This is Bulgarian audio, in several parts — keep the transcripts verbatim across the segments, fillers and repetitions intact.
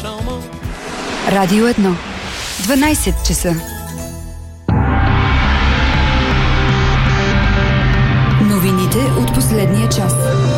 Радио едно. дванайсет часа. Новините от последния час.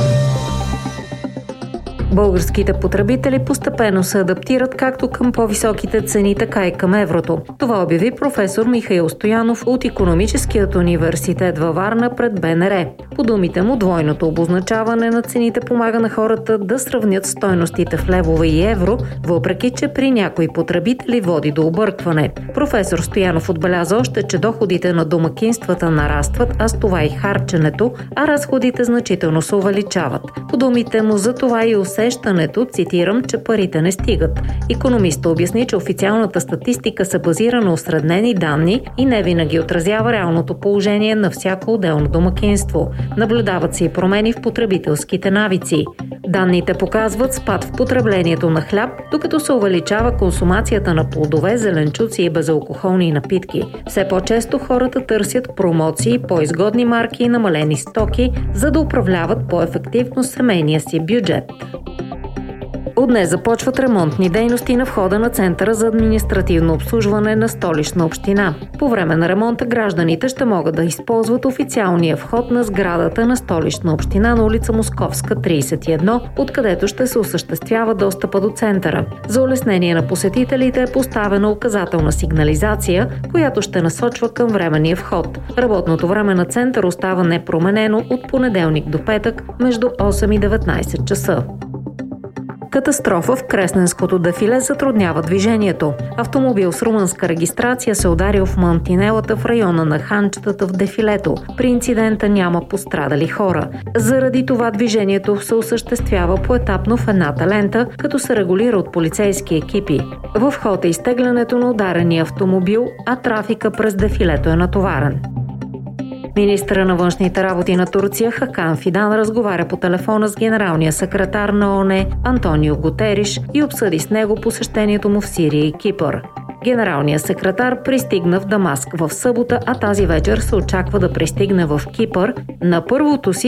Българските потребители постепенно се адаптират както към по-високите цени, така и към еврото. Това обяви професор Михаил Стоянов от Икономическият университет във Варна пред Б Н Р. По думите му, двойното обозначаване на цените помага на хората да сравнят стойностите в левове и евро, въпреки че при някои потребители води до объркване. Професор Стоянов отбеляза още, че доходите на домакинствата нарастват, а с това и харченето, а разходите значително се увеличават. По думите му, за това и усещането, цитирам, че парите не стигат. Икономистът обясни, че официалната статистика се базира на осреднени данни и не винаги отразява реалното положение на всяко отделно домакинство. Наблюдават се и промени в потребителските навици. Данните показват спад в потреблението на хляб, докато се увеличава консумацията на плодове, зеленчуци и безалкохолни напитки. Все по-често хората търсят промоции, по-изгодни марки и намалени стоки, за да управляват по-ефективно семейния си бюджет. От днес започват ремонтни дейности на входа на Центъра за административно обслужване на Столична община. По време на ремонта гражданите ще могат да използват официалния вход на сградата на Столична община на улица Московска, трийсет и едно, откъдето ще се осъществява достъпа до центъра. За улеснение на посетителите е поставена указателна сигнализация, която ще насочва към временния вход. Работното време на центъра остава непроменено от понеделник до петък между осем и деветнайсет часа. Катастрофа в Кресненското дефиле затруднява движението. Автомобил с румънска регистрация се ударил в мантинелата в района на ханчетата в дефилето. При инцидента няма пострадали хора. Заради това движението се осъществява поетапно в едната лента, като се регулира от полицейски екипи. В ход е изтеглянето на ударения автомобил, а трафика през дефилето е натоварен. Министърът на външните работи на Турция Хакан Фидан разговаря по телефона с генералния секретар на ООН Антонио Гутериш и обсъди с него посещението му в Сирия и Кипър. Генералният секретар пристигна в Дамаск в събота, а тази вечер се очаква да пристигне в Кипър на първото си